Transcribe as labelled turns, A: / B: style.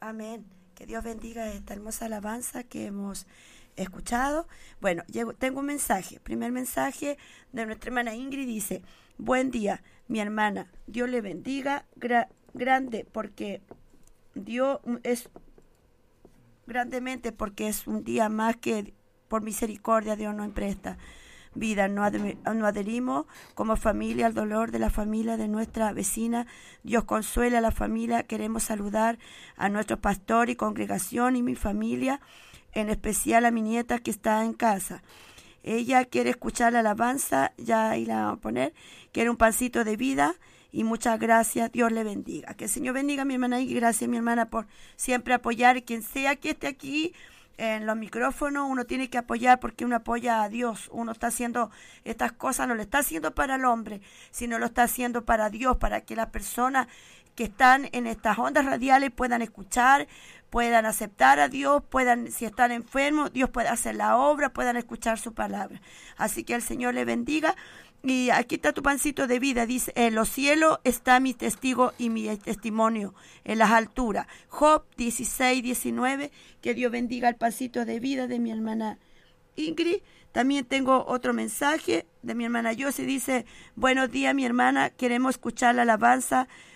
A: Amén. Que Dios bendiga esta hermosa alabanza que hemos escuchado. Bueno, tengo un mensaje. Primer mensaje de nuestra hermana Ingrid dice: buen día, mi hermana. Dios le bendiga grande porque Dios es grandemente porque es un día más que por misericordia Dios nos presta vida. No adherimos como familia al dolor de la familia de nuestra vecina. Dios consuela a la familia. Queremos saludar a nuestro pastor y congregación y mi familia, en especial a mi nieta que está en casa. Ella quiere escuchar la alabanza, ya ahí la vamos a poner. Quiere un pancito de vida y muchas gracias. Dios le bendiga. Que el Señor bendiga a mi hermana y gracias, mi hermana, por siempre apoyar. Quien sea que esté aquí en los micrófonos, uno tiene que apoyar porque uno apoya a Dios. Uno está haciendo estas cosas, no lo está haciendo para el hombre, sino lo está haciendo para Dios, para que las personas que están en estas ondas radiales puedan escuchar, puedan aceptar a Dios, puedan, si están enfermos, Dios pueda hacer la obra, puedan escuchar su palabra. Así que el Señor le bendiga. Y aquí está tu pancito de vida, dice: en los cielos está mi testigo y mi testimonio, en las alturas. Job 16:19, que Dios bendiga el pancito de vida de mi hermana Ingrid. También tengo otro mensaje de mi hermana Yossi, dice: buenos días, mi hermana, queremos escuchar la alabanza